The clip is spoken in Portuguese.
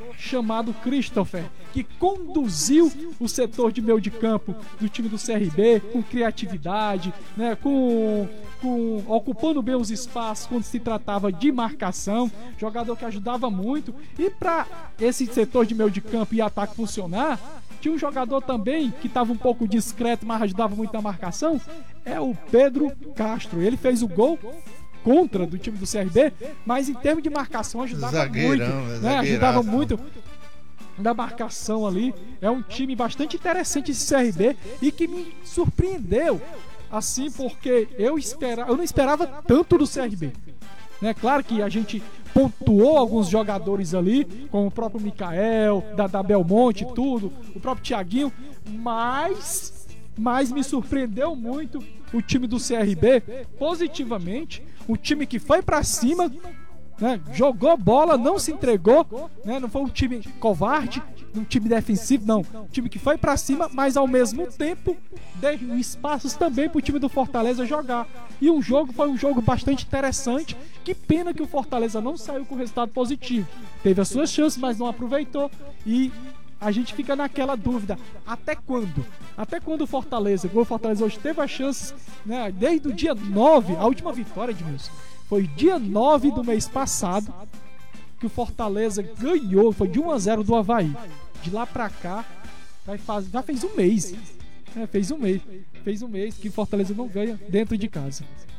chamado Christopher, que conduziu o setor de meio de campo do time do CRB com criatividade, né, ocupando bem os espaços quando se tratava de marcação, jogador que ajudava muito. E para esse setor de meio de campo e ataque funcionar, tinha um jogador também que estava um pouco discreto, mas ajudava muito na marcação, é o Pedro Castro. Ele fez o gol contra do time do CRB, mas em termos de marcação ajudava muito, né? Ajudava muito na marcação ali. É um time bastante interessante esse CRB e que me surpreendeu, assim, porque eu não esperava tanto do CRB, né? Claro que a gente pontuou alguns jogadores ali, como o próprio Mikael, da Belmonte, tudo, o próprio Thiaguinho, mas me surpreendeu muito o time do CRB positivamente, o time que foi pra cima, né, jogou bola, não se entregou, né, não foi um time covarde, um time defensivo, não, um time que foi pra cima, mas ao mesmo tempo deu espaços também pro time do Fortaleza jogar. E foi um jogo bastante interessante. Que pena que o Fortaleza não saiu com resultado positivo, teve as suas chances, mas não aproveitou. E a gente fica naquela dúvida, até quando o Fortaleza hoje teve as chances, né, desde o dia 9, a última vitória, Edmilson, foi dia 9 do mês passado que o Fortaleza ganhou, foi de 1-0 do Avaí. De lá pra cá, já fez um mês. Fez um mês que o Fortaleza não ganha dentro de casa.